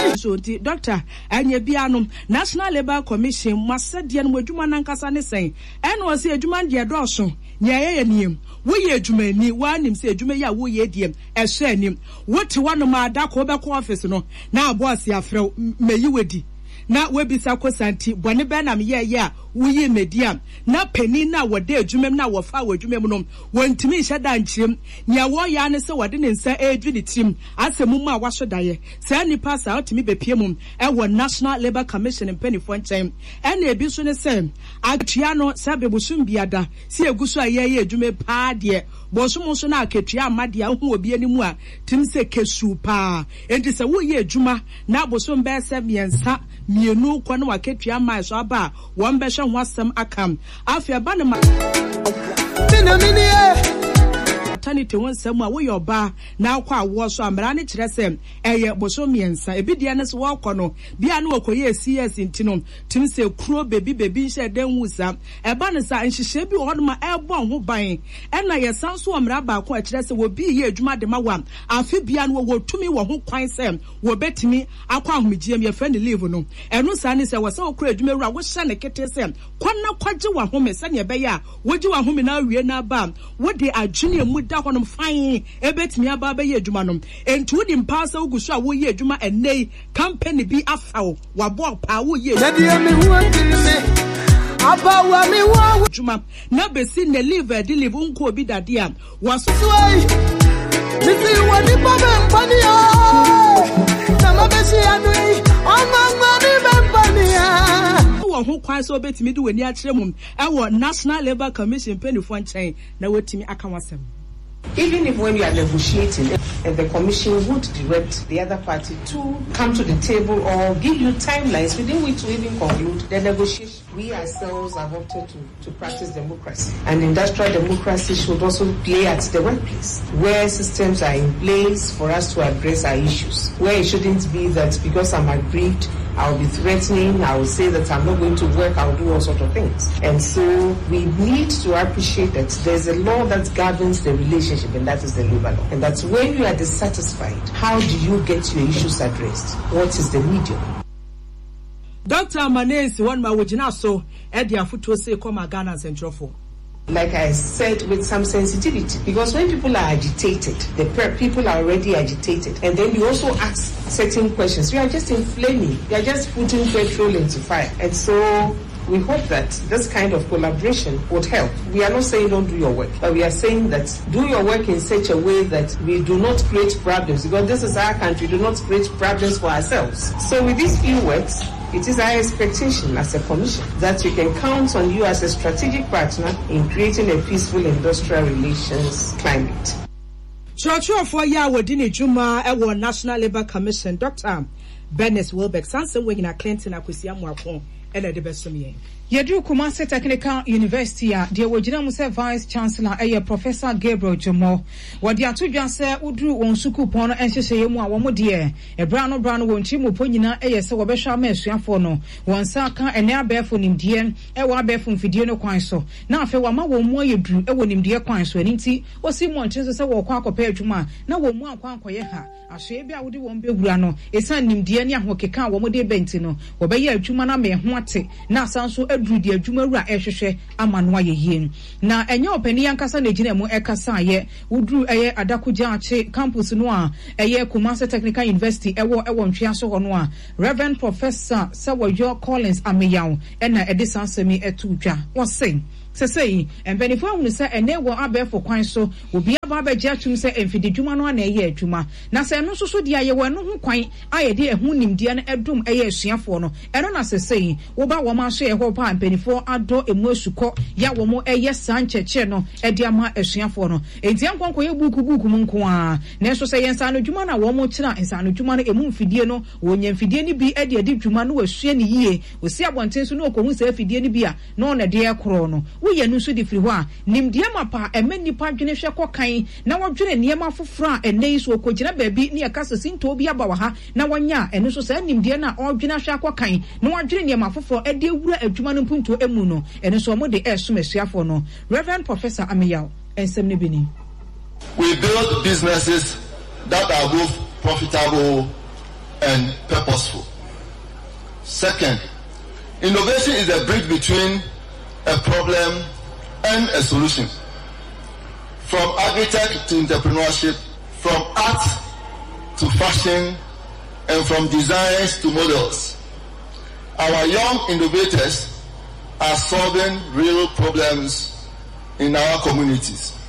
So the doctor anya bianom National Labour Commission masade no adwuma nankasa ne sen eno o se adwuma de doso nya niem wo ye adwuma ni wanim se adwuma ya wo ye diem ehwe anim wo te wano ma da ko be ko office no na boss ya frɛ meyiwedi na webisa kosanti bone be na me ye a wuyi medium na pani na wode adwumam na wofa wadwumam no wontimi hye da nkyirem nya wo ya ne se wode ne nsa edwi ne tim asemu mu a waso daye sa nipa sa otimi bepie mum e wo National Labour Commission mpanifo nkyɛn ena ebi so ne se atua no sabe busum biada si eguso aye adwume pa de bosom so na akatua amade a hu obi animu a tim se kesu pa enti se wo ye adwuma na bosom be se miensa mienu kwa na wakatua mai so aba won be hwe ho asem akam afia ba ne ma maternity won sam a wo yoba na akwa awo so amra ne kire sem eye bosom miensa ebidie ne so wo kono bia ne wokoye CS ntino tim se kuro bebi nhye den wusa eba ne sa nhihye bi ho ma ebo ho ban ena ye sanso amra ba ko a kire se wo bi ye adwuma de ma wa afi bia ne wo tumi wo ho kwan sem wo betimi akwa ahomegiem ye friend leave no eno sa ne se wo se wo kuro adwuma wura wo hye ne kete sem konna kwaje wa ho me se ne be ya wo ji wa ho me na wie na ba wo de adwene mu da honom fine ebetimi aba be ye adwuma no entu di mpasa uguso a wo ye adwuma enei company bi afaw wa bo pa wo ye aba wa mi wo adwuma na besi ne live de live unko obi dade a waso misi woni bobe mpani ya na mabesi adui onma ni mpani ya wo ho kwan so betimi de wani a kire mum e wo National Labour Commission penifo nkyɛn na wotimi aka wasem. Even if when you are negotiating, the commission would direct the other party to come to the table or give you timelines within which to even conclude the negotiation. We ourselves have opted to practice democracy, and industrial democracy should also play at the workplace, where systems are in place for us to address our issues, where it shouldn't be that because I'm aggrieved, I'll be threatening, I will say that I'm not going to work, I'll do all sorts of things. And so we need to appreciate that there's a law that governs the relationship, and that is the labor law. And that's when you are dissatisfied, how do you get your issues addressed? What is the medium? Dr. Manesi one ma wojina so e dia foto say come Ghana Central for. Like I said, with some sensitivity, because when people are agitated, people are already agitated, and then you also ask certain questions, you are just inflaming, you are just putting petrol into fire. And so we hope that this kind of collaboration would help. We are not saying don't do your work, but we are saying that do your work in such a way that we do not create problems, because this is our country, we do not create problems for ourselves. So with these few words, it is our expectation as a commission that we can count on you as a strategic partner in creating a peaceful industrial relations climate. Church for ya wodini juma e National Labour Commission Dr. Bernice Wilbeck sanse wegina Clinton akosia muapon ena de besomye. Yadru Kumasi Technical University de wojina mu se Vice Chancellor Professor Gabriel Jomo wodi atodwa se udru won suku pon no enhyehyeye mu a wo de brano won chimu ponyina se wo behwa ma asuafo no won sa ka ene abefo nimdie wo abefo mfidie no kwan so na afa wa ma wo mu ayedru wo nimdie kwan so aninti osi mu onchen so se wo kwa akopa adwuma na wo mu akwa ankoye ha ahwe bia wodi won bewura no esan nimdie ne ahokeka wo de benti no wo be ya adwuma na me ho ate na asanso adru di adwuma wura ehwehwe amano ayehie na enye opani yankasa na gina mu ekasa ye udru Adakuja ache campus no a Kumasi Technical University ewo ntwea so ho no a Reverend Professor Sawayo Collins Ameyaw na edisansemi etudwa wose sesei embenifo ahunu se ene wo abefo kwan so obi aba gya twum se emfididwuma no na eye adwuma na se no soso dia ye wo no ho kwan ayede ehu nimdia na edum eye asuafo no eno na sesei wo ba wo ma so ye ho pa embenifo ado emu asuko ya wo mo eye sancheche no ede ama asuafo no enti ankonko ye buku mu nko a na so se yensa no dwuma na wo mo kira ensa no dwuma no emu mfidie no wo nya mfidie ni bi ede dwuma no wasue ni yie osi abonten so no okohu se afidie ni bi a no na de ekro no ye no so di firi ho a nimdie mapa emanipa dwene hwe kokan na wodwene niema foforo a enei so okogina baabi ne yakasa sinto obi aba wa ha na wanya eno so sa nimdie na odwene hwe kokan na wodwene niema foforo ede ewura adwuma no mpunto emu no eno so mo de esomasuafo no Reverend Professor Ameyaw ensem ne bini. We build businesses that are both profitable and purposeful. Second, innovation is a bridge between a problem and a solution. From agritech to entrepreneurship, from art to fashion, and from designs to models. Our young innovators are solving real problems in our communities.